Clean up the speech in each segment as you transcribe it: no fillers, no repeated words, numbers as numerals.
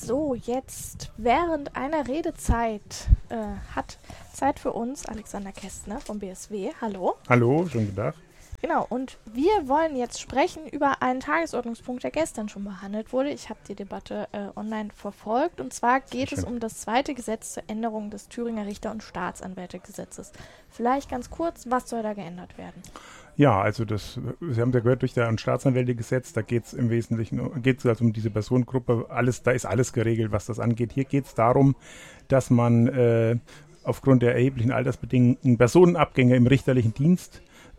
So, jetzt während einer Redezeit hat Zeit für uns Alexander Kästner vom BSW. Hallo. Hallo, schönen guten Tag. Genau, und wir wollen jetzt sprechen über einen Tagesordnungspunkt, der gestern schon behandelt wurde. Ich habe die Debatte online verfolgt. Und zwar geht es um das zweite Gesetz zur Änderung des Thüringer Richter- und Staatsanwältegesetzes. Vielleicht ganz kurz, was soll da geändert werden? Ja, also Sie haben ja gehört, durch das Staatsanwältegesetz, da geht es im Wesentlichen also um diese Personengruppe, da ist alles geregelt, was das angeht. Hier geht es darum, dass man aufgrund der erheblichen altersbedingten Personenabgänge im richterlichen Dienst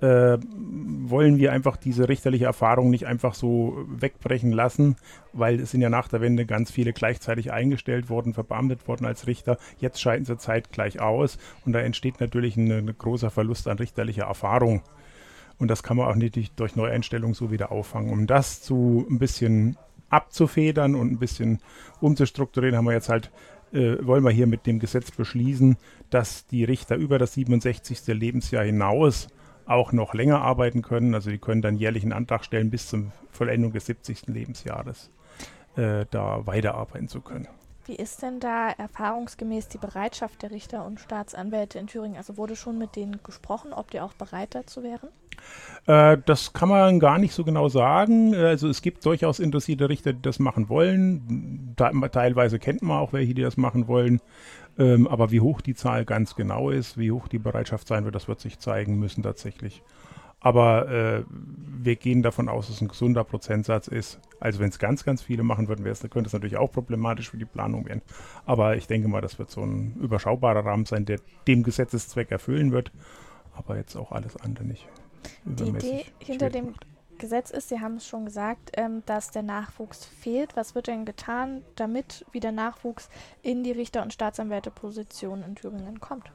wollen wir einfach diese richterliche Erfahrung nicht einfach so wegbrechen lassen, weil es sind ja nach der Wende ganz viele gleichzeitig eingestellt worden, verbeamtet worden als Richter. Jetzt scheiden sie zeitgleich aus und da entsteht natürlich ein großer Verlust an richterlicher Erfahrung. Und das kann man auch nicht durch Neueinstellung so wieder auffangen. Um das ein bisschen abzufedern und ein bisschen umzustrukturieren, wollen wir hier mit dem Gesetz beschließen, dass die Richter über das 67. Lebensjahr hinaus auch noch länger arbeiten können. Also die können dann jährlich einen Antrag stellen, bis zur Vollendung des 70. Lebensjahres da weiterarbeiten zu können. Wie ist denn da erfahrungsgemäß die Bereitschaft der Richter und Staatsanwälte in Thüringen? Also wurde schon mit denen gesprochen, ob die auch bereit dazu wären? Das kann man gar nicht so genau sagen. Also es gibt durchaus interessierte Richter, die das machen wollen. Teilweise kennt man auch welche, die das machen wollen. Aber wie hoch die Zahl ganz genau ist, wie hoch die Bereitschaft sein wird, das wird sich zeigen müssen tatsächlich. Aber wir gehen davon aus, dass es ein gesunder Prozentsatz ist. Also wenn es ganz, ganz viele machen würden, könnte es natürlich auch problematisch für die Planung werden. Aber ich denke mal, das wird so ein überschaubarer Rahmen sein, der dem Gesetzeszweck erfüllen wird. Aber jetzt auch alles andere nicht. Die Idee hinter dem Gesetz ist, Sie haben es schon gesagt, dass der Nachwuchs fehlt. Was wird denn getan, damit wieder Nachwuchs in die Richter- und Staatsanwältepositionen in Thüringen kommt?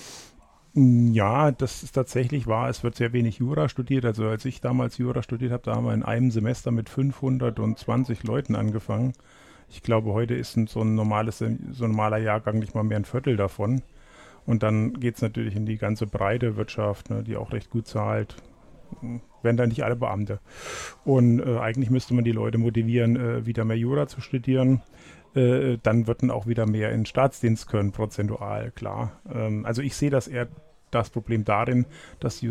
Ja, das ist tatsächlich wahr. Es wird sehr wenig Jura studiert. Also als ich damals Jura studiert habe, da haben wir in einem Semester mit 520 Leuten angefangen. Ich glaube, heute ist so ein normaler Jahrgang nicht mal mehr ein Viertel davon. Und dann geht es natürlich in die ganze breite Wirtschaft, ne, die auch recht gut zahlt. Werden dann nicht alle Beamte. Und eigentlich müsste man die Leute motivieren, wieder mehr Jura zu studieren. Dann würden auch wieder mehr in den Staatsdienst können, prozentual, klar. Also ich sehe das Problem darin, dass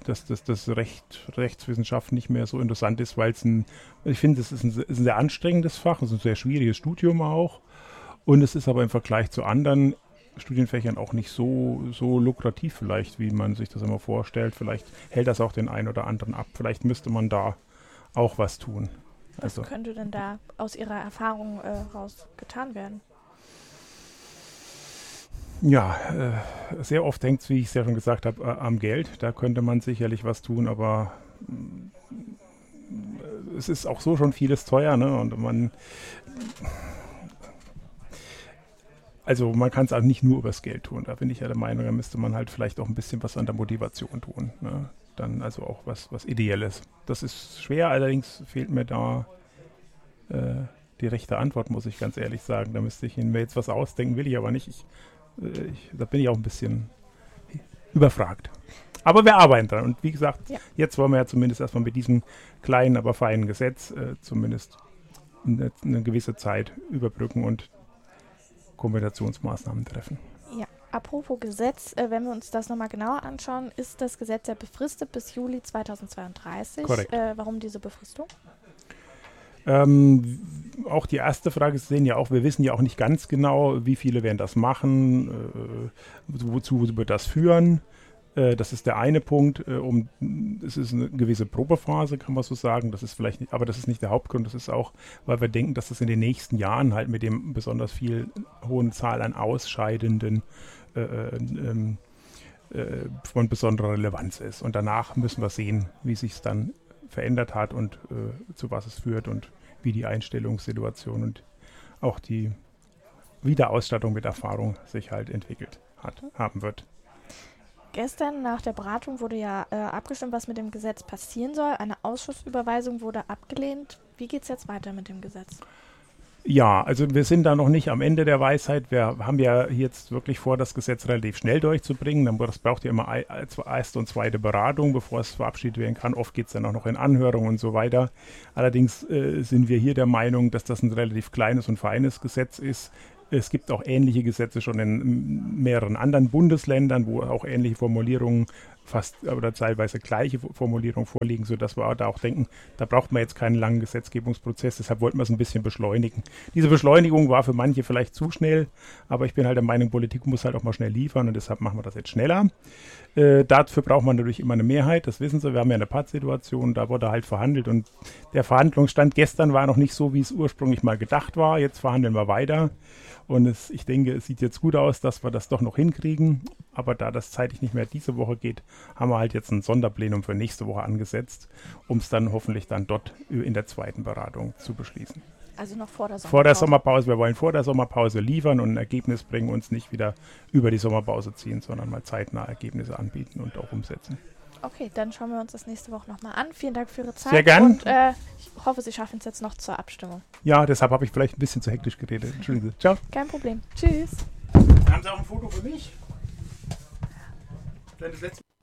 Rechtswissenschaft nicht mehr so interessant ist, weil ich finde, es ist ein sehr anstrengendes Fach, es ist ein sehr schwieriges Studium auch. Und es ist aber im Vergleich zu anderen Studienfächern auch nicht so lukrativ vielleicht, wie man sich das immer vorstellt. Vielleicht hält das auch den einen oder anderen ab. Vielleicht müsste man da auch was tun. Was könnte denn da aus Ihrer Erfahrung raus getan werden? Ja, sehr oft hängt es, wie ich es ja schon gesagt habe, am Geld. Da könnte man sicherlich was tun, aber es ist auch so schon vieles teuer, ne? Und man kann es auch nicht nur übers Geld tun. Da bin ich ja der Meinung, da müsste man halt vielleicht auch ein bisschen was an der Motivation tun. Ne? Dann also auch was Ideelles. Das ist schwer, allerdings fehlt mir da die rechte Antwort, muss ich ganz ehrlich sagen. Da müsste ich mir jetzt was ausdenken, will ich aber nicht. Da bin ich auch ein bisschen überfragt. Aber wir arbeiten dran. Und wie gesagt, Jetzt wollen wir ja zumindest erstmal mit diesem kleinen, aber feinen Gesetz zumindest eine gewisse Zeit überbrücken und Kompensationsmaßnahmen treffen. Ja, apropos Gesetz, wenn wir uns das nochmal genauer anschauen, ist das Gesetz ja befristet bis Juli 2032. Korrekt. Warum diese Befristung? Auch die erste Frage sehen ja auch, wir wissen ja auch nicht ganz genau, wie viele werden das machen, wozu wird das führen. Das ist der eine Punkt. Es ist eine gewisse Probephase, kann man so sagen. Das ist vielleicht nicht, aber das ist nicht der Hauptgrund. Das ist auch, weil wir denken, dass das in den nächsten Jahren halt mit dem besonders viel hohen Zahl an Ausscheidenden von besonderer Relevanz ist. Und danach müssen wir sehen, wie sich es dann verändert hat und zu was es führt und wie die Einstellungssituation und auch die Wiederausstattung mit Erfahrung sich halt entwickelt haben wird. Gestern nach der Beratung wurde ja abgestimmt, was mit dem Gesetz passieren soll. Eine Ausschussüberweisung wurde abgelehnt. Wie geht es jetzt weiter mit dem Gesetz? Ja, also wir sind da noch nicht am Ende der Weisheit. Wir haben ja jetzt wirklich vor, das Gesetz relativ schnell durchzubringen. Das braucht ja immer erste und zweite Beratung, bevor es verabschiedet werden kann. Oft geht es dann auch noch in Anhörungen und so weiter. Allerdings sind wir hier der Meinung, dass das ein relativ kleines und feines Gesetz ist. Es gibt auch ähnliche Gesetze schon in mehreren anderen Bundesländern, wo auch ähnliche Formulierungen fast oder teilweise gleiche Formulierungen vorliegen, sodass wir da auch denken, da braucht man jetzt keinen langen Gesetzgebungsprozess, deshalb wollten wir es ein bisschen beschleunigen. Diese Beschleunigung war für manche vielleicht zu schnell, aber ich bin halt der Meinung, Politik muss halt auch mal schnell liefern und deshalb machen wir das jetzt schneller. Dafür braucht man natürlich immer eine Mehrheit, das wissen Sie, wir haben ja eine Pattsituation, da wurde halt verhandelt und der Verhandlungsstand gestern war noch nicht so, wie es ursprünglich mal gedacht war, jetzt verhandeln wir weiter. Und ich denke, es sieht jetzt gut aus, dass wir das doch noch hinkriegen. Aber da das zeitlich nicht mehr diese Woche geht, haben wir halt jetzt ein Sonderplenum für nächste Woche angesetzt, um es dann hoffentlich dann dort in der zweiten Beratung zu beschließen. Also noch vor der Sommerpause? Vor der Sommerpause. Wir wollen vor der Sommerpause liefern und ein Ergebnis bringen, uns nicht wieder über die Sommerpause ziehen, sondern mal zeitnah Ergebnisse anbieten und auch umsetzen. Okay, dann schauen wir uns das nächste Woche nochmal an. Vielen Dank für Ihre Zeit. Sehr gern. Und ich hoffe, Sie schaffen es jetzt noch zur Abstimmung. Ja, deshalb habe ich vielleicht ein bisschen zu hektisch geredet. Entschuldigen Sie. Ciao. Kein Problem. Tschüss. Haben Sie auch ein Foto für mich? Das letzte